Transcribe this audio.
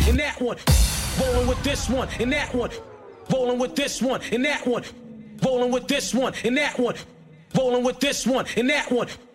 and that one. Rolling with this one and that one. Rolling with this one and that one. Rolling with this one and that one. Rolling with this one and that one.